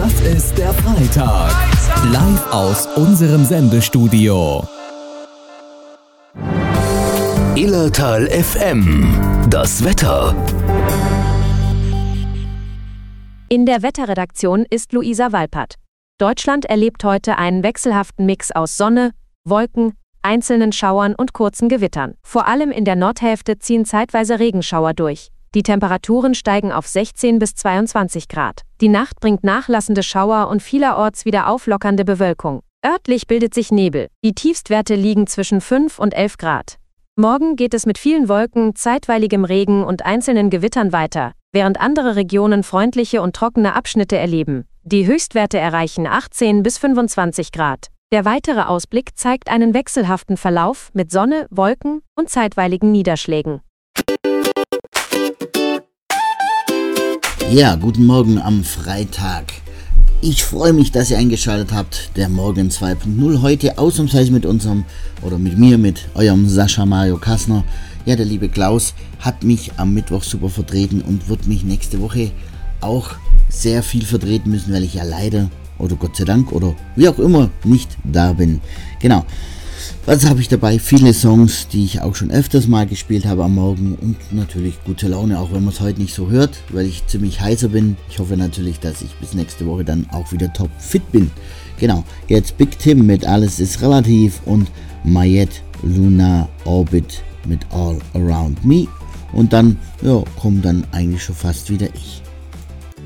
Das ist der Freitag. Live aus unserem Sendestudio. Illertal FM. Das Wetter. In der Wetterredaktion ist Luisa Walpert. Deutschland erlebt heute einen wechselhaften Mix aus Sonne, Wolken, einzelnen Schauern und kurzen Gewittern. Vor allem in der Nordhälfte ziehen zeitweise Regenschauer durch. Die Temperaturen steigen auf 16 bis 22 Grad. Die Nacht bringt nachlassende Schauer und vielerorts wieder auflockernde Bewölkung. Örtlich bildet sich Nebel. Die Tiefstwerte liegen zwischen 5 und 11 Grad. Morgen geht es mit vielen Wolken, zeitweiligem Regen und einzelnen Gewittern weiter, während andere Regionen freundliche und trockene Abschnitte erleben. Die Höchstwerte erreichen 18 bis 25 Grad. Der weitere Ausblick zeigt einen wechselhaften Verlauf mit Sonne, Wolken und zeitweiligen Niederschlägen. Ja, guten Morgen am Freitag. Ich freue mich, dass ihr eingeschaltet habt. Der Morgen 2.0 heute ausnahmsweise mit eurem Sascha Mario Kassner. Ja, der liebe Klaus hat mich am Mittwoch super vertreten und wird mich nächste Woche auch sehr viel vertreten müssen, weil ich ja leider oder Gott sei Dank oder wie auch immer nicht da bin. Genau. Was habe ich dabei? Viele Songs, die ich auch schon öfters mal gespielt habe am Morgen und natürlich gute Laune, auch wenn man es heute nicht so hört, weil ich ziemlich heißer bin. Ich hoffe natürlich, dass ich bis nächste Woche dann auch wieder top fit bin. Genau, jetzt Big Tim mit Alles ist relativ und Mayette Luna Orbit mit All Around Me und dann, ja, kommt dann eigentlich schon fast wieder ich.